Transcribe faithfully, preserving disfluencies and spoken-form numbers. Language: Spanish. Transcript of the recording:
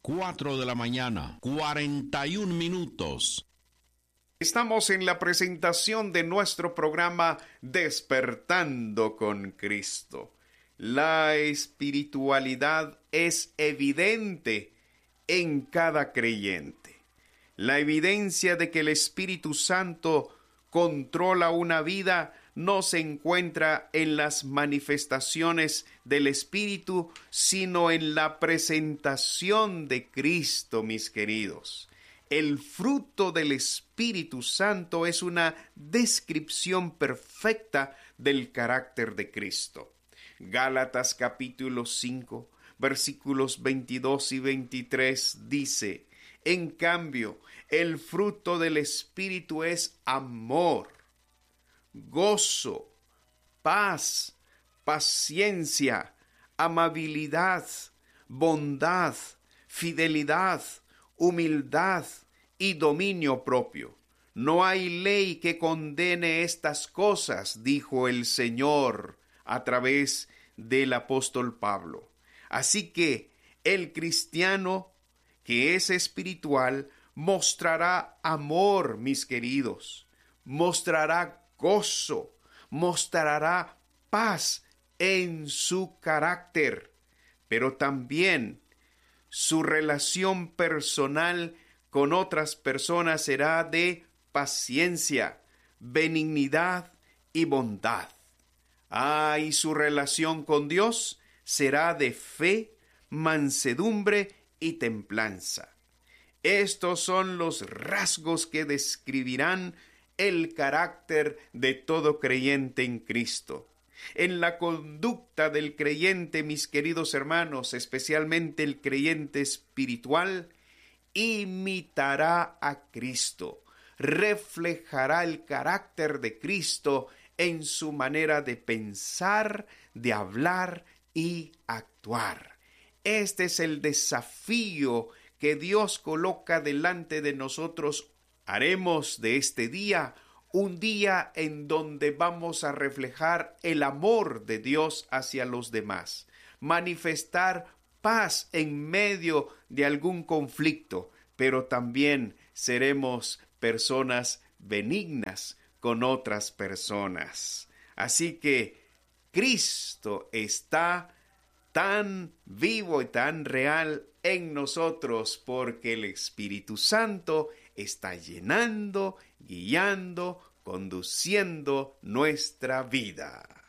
cuatro de la mañana, cuarenta y un minutos. Estamos en la presentación de nuestro programa Despertando con Cristo. La espiritualidad es evidente en cada creyente. La evidencia de que el Espíritu Santo controla una vida no se encuentra en las manifestaciones del Espíritu, sino en la presentación de Cristo, mis queridos. El fruto del Espíritu Santo es una descripción perfecta del carácter de Cristo. Gálatas capítulo cinco, versículos veintidós y veintitrés dice: en cambio, el fruto del Espíritu es amor, gozo, paz, paciencia, amabilidad, bondad, fidelidad, humildad y dominio propio. No hay ley que condene estas cosas, dijo el Señor a través del apóstol Pablo. Así que el cristiano que es espiritual mostrará amor, mis queridos, mostrará gozo, mostrará paz en su carácter, pero también su relación personal con otras personas será de paciencia, benignidad y bondad. Ah, y su relación con Dios será de fe, mansedumbre y templanza. Estos son los rasgos que describirán el carácter de todo creyente en Cristo. En la conducta del creyente, mis queridos hermanos, especialmente el creyente espiritual, imitará a Cristo, reflejará el carácter de Cristo en su manera de pensar, de hablar y actuar. Este es el desafío que Dios coloca delante de nosotros. Haremos de este día un día en donde vamos a reflejar el amor de Dios hacia los demás, manifestar paz en medio de algún conflicto, pero también seremos personas benignas con otras personas. Así que Cristo está tan vivo y tan real en nosotros porque el Espíritu Santo está llenando, guiando, conduciendo nuestra vida.